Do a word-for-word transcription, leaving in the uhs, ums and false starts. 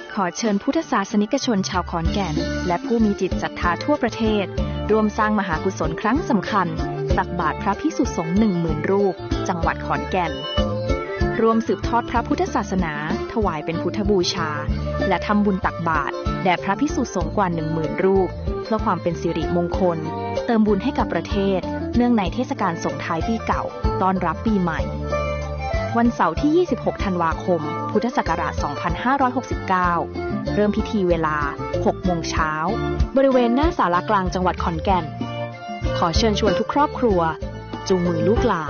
ขอเชิญพุทธศาสนิกชนชาวขอนแก่นและผู้มีจิตศรัทธาทั่วประเทศร่วมสร้างมหากุศลครั้งสำคัญตักบาตรพระภิกษุสงฆ์ หนึ่งหมื่น รูปจังหวัดขอนแก่นรวมสืบทอดพระพุทธศาสนาถวายเป็นพุทธบูชาและทำบุญตักบาตรแด่พระภิกษุสงฆ์กว่า หนึ่งหมื่น รูปเพื่อความเป็นสิริมงคลเติมบุญให้กับประเทศเนื่องในเทศกาลส่งท้ายปีเก่าต้อนรับปีใหม่วันเสาร์ที่ ยี่สิบหก ธันวาคม พุทธศักราช สองพันห้าร้อยหกสิบเก้า เริ่มพิธีเวลา หกโมงเช้าบริเวณหน้าศาลากลางจังหวัดขอนแก่นขอเชิญชวนทุกครอบครัวจูงมือลูกหลาน